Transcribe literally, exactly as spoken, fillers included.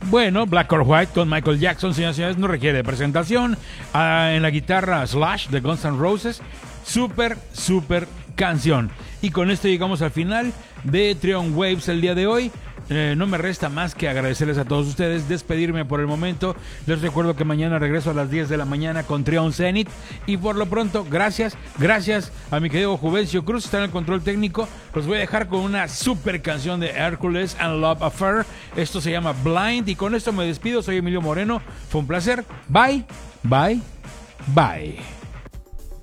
Bueno, Black or White con Michael Jackson, señoras y señores, no requiere de presentación. Ah, en la guitarra Slash de Guns N' Roses. Súper, súper canción. Y con esto llegamos al final de Trion Waves el día de hoy. Eh, no me resta más que agradecerles a todos ustedes, despedirme por el momento. Les recuerdo que mañana regreso a las diez de la mañana con Trion Zenith. Y por lo pronto, gracias, gracias a mi querido Juvencio Cruz, está en el control técnico. Los voy a dejar con una super canción de Hercules and Love Affair. Esto se llama Blind. Y con esto me despido, soy Emilio Moreno. Fue un placer. Bye, bye, bye.